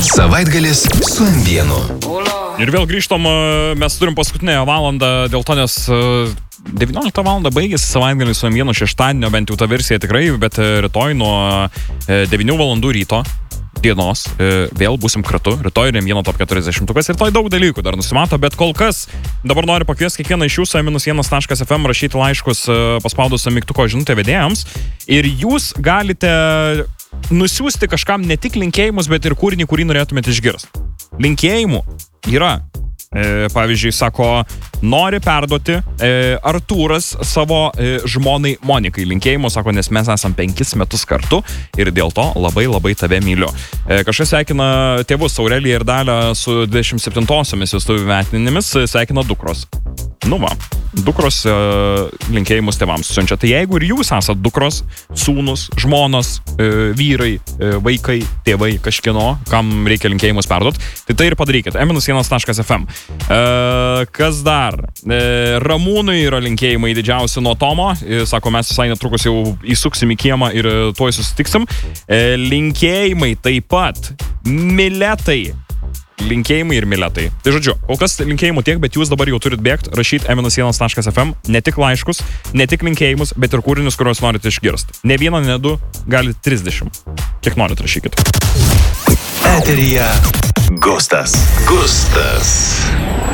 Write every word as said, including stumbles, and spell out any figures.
Savaitgalis su M vienu. Ir vėl grįžtam, mes turim paskutinę valandą dėl to, nes devynioliktą valandą baigėsi savaitgalis su M vienu šeštadienio, bent jau ta versija tikrai, bet rytoj nuo devynių valandų ryto dienos vėl būsim kartu. Rytoj ir M vieno top keturiasdešimtukas. Rytoj daug dalykų dar nusimato, bet kol kas dabar noriu pakviesti kiekvieną iš jūsų minus vienas taškas ef em rašyti laiškus paspaudus mygtuko žinutę vedėjams. Ir jūs galite nusiųsti kažkam ne tik linkėjimus, bet ir kūrinį, kurį norėtumėte išgirsti. Linkėjimų yra. E, pavyzdžiui, sako, nori perduoti e, Artūras savo e, žmonai Monikai linkėjimo, sako, nes mes esam penkis metus kartu ir dėl to labai labai tave myliu. E, kažkas sveikina tėvus Aureliją ir Dalią su dvidešimt septintosiomis vestuvių metinėmis, sveikina dukros. Nu va, dukros e, linkėjimus tėvams siunčia. Tai jeigu ir jūs esat dukros, sūnus, žmonos, e, vyrai, e, vaikai, tėvai, kažkieno, kam reikia linkėjimus perduoti, tai tai ir padarykit. M minus vienas taškas ef em. E, kas dar? E, Ramūnui yra linkėjimai didžiausi nuo Tomo. E, sako, mes visai netrukus jau įsuksim į kiemą ir tuoj susitiksim. E, linkėjimai taip pat Miletai. Linkėjimai ir Miletai. Tai žodžiu, kol kas linkėjimų tiek, bet jūs dabar jau turit bėgti, rašyti M minus vienas taškas ef em, ne tik laiškus, ne tik linkėjimus, bet ir kūrinius, kuriuos norite išgirsti. Ne vieną, ne du, gali trisdešimt. Kiek norit, rašykit. Eteryje Gustas. Gustas.